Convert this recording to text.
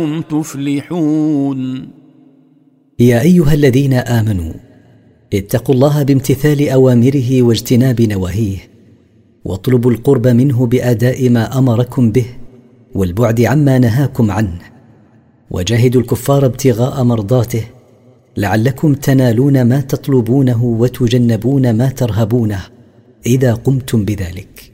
تفلحون. يا أيها الذين آمنوا اتقوا الله بامتثال أوامره واجتناب نواهيه، واطلبوا القرب منه بأداء ما أمركم به والبعد عما نهاكم عنه، وجاهدوا الكفار ابتغاء مرضاته لعلكم تنالون ما تطلبونه وتجنبون ما ترهبونه إذا قمتم بذلك.